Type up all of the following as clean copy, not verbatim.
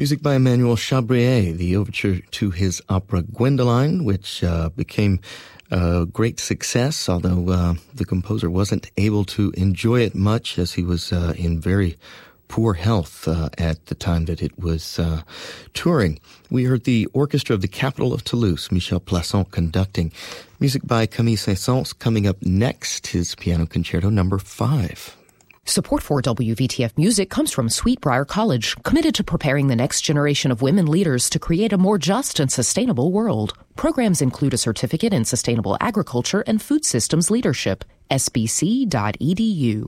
Music by Emmanuel Chabrier, the overture to his opera Gwendoline, which became a great success, although the composer wasn't able to enjoy it much as he was in very poor health at the time that it was touring. We heard the orchestra of the capital of Toulouse, Michel Plasson conducting. Music by Camille Saint-Saëns coming up next, his Piano Concerto number 5. Support for WVTF Music comes from Sweetbriar College, committed to preparing the next generation of women leaders to create a more just and sustainable world. Programs include a certificate in sustainable agriculture and food systems leadership. sbc.edu.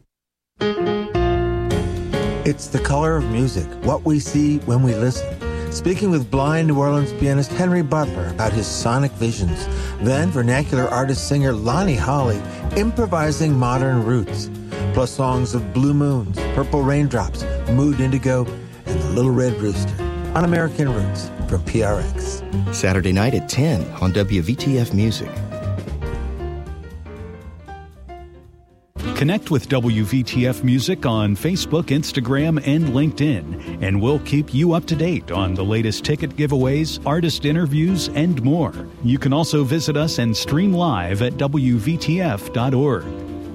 It's the color of music, what we see when we listen. Speaking with blind New Orleans pianist Henry Butler about his sonic visions. Then vernacular artist-singer Lonnie Holley improvising modern roots. Plus songs of Blue Moons, Purple Raindrops, Mood Indigo, and The Little Red Rooster on American Roots from PRX. Saturday night at 10 on WVTF Music. Connect with WVTF Music on Facebook, Instagram, and LinkedIn, and we'll keep you up to date on the latest ticket giveaways, artist interviews, and more. You can also visit us and stream live at WVTF.org.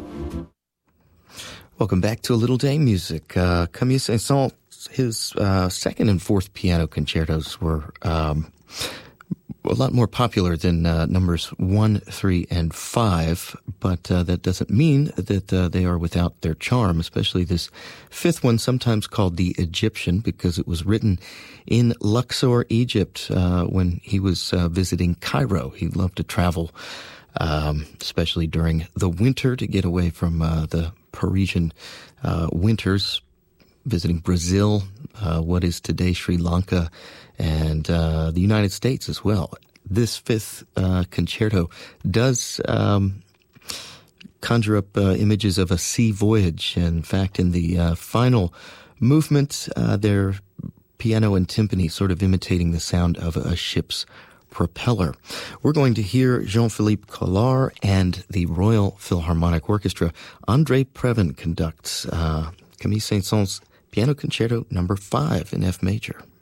Welcome back to A Little Day Music. Camille Saint-Saëns, his second and fourth piano concertos were a lot more popular than numbers 1, 3, and 5, but that doesn't mean that they are without their charm, especially this fifth one, sometimes called the Egyptian, because it was written in Luxor, Egypt, when he was visiting Cairo. He loved to travel, especially during the winter, to get away from the Parisian winters, visiting Brazil, what is today Sri Lanka, and the United States as well. This fifth concerto does conjure up images of a sea voyage. In fact, in the final movement, their piano and timpani sort of imitating the sound of a ship's propeller. We're going to hear Jean-Philippe Collard and the Royal Philharmonic Orchestra. André Previn conducts Camille Saint-Saëns' Piano Concerto number 5 in F major.